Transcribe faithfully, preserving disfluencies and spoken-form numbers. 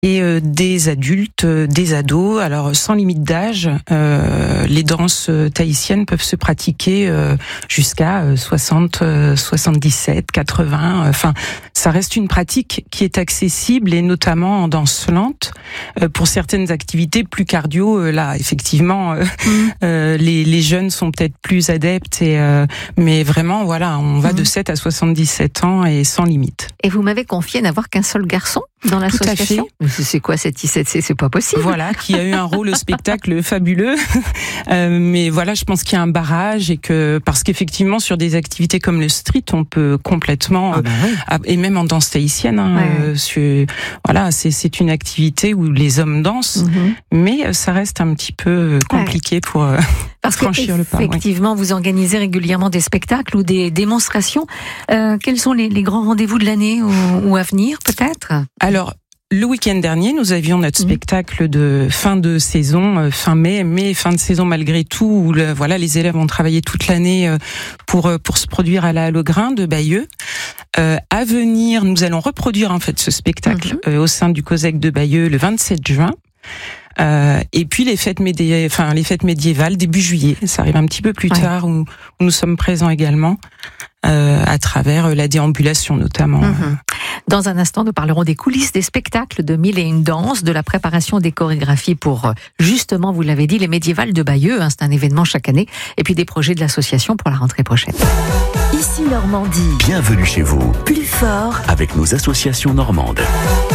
et euh, des adultes, euh, des ados. Alors sans limite d'âge, euh, les danses tahitiennes peuvent se pratiquer euh, jusqu'à euh, soixante, euh, soixante-dix-sept, quatre-vingts. Enfin, ça reste une pratique qui est accessible et notamment en danse lente. Euh, pour certaines activités plus cardio, euh, là effectivement, euh, mmh. euh, les, les jeunes sont peut-être plus adeptes. Et euh, mais vraiment, voilà, on va mmh. de sept à soixante-dix-sept ans et sans limite. Et vous m'avez confié n'avoir qu'un seul garçon dans l'association. Tout à fait. C'est quoi cette I sept C? C'est pas possible. Voilà, qui a eu un rôle au spectacle fabuleux. Euh, mais voilà, je pense qu'il y a un barrage et que parce qu'effectivement sur des activités comme le street, on peut complètement ah bah oui. euh, et même en danse tahitienne. Hein, ouais. euh, sur, voilà, c'est c'est une activité où les hommes dansent, mm-hmm. mais ça reste un petit peu compliqué ouais. pour euh, parce franchir que le pas. Effectivement, ouais. vous organisez régulièrement des spectacles ou des démonstrations. Euh, quels sont les, les grands rendez-vous de l'année ou, ou à venir peut-être? Alors, le week-end dernier, nous avions notre mmh. spectacle de fin de saison, euh, fin mai, mais fin de saison malgré tout, où le, voilà, les élèves ont travaillé toute l'année euh, pour pour se produire à la Halle au Grain de Bayeux. Euh, à venir, nous allons reproduire en fait ce spectacle mmh. euh, au sein du COSEC de Bayeux le vingt-sept juin. Euh, et puis les fêtes médiévales, enfin les fêtes médiévales début juillet. Ça arrive un petit peu plus ouais. tard où, où nous sommes présents également euh, à travers la déambulation notamment. Mmh. Dans un instant, nous parlerons des coulisses des spectacles de Mille et une danses, de la préparation des chorégraphies pour, justement, vous l'avez dit, les médiévales de Bayeux, hein, c'est un événement chaque année, et puis des projets de l'association pour la rentrée prochaine. Ici Normandie. Bienvenue chez vous. Plus fort. Avec nos associations normandes.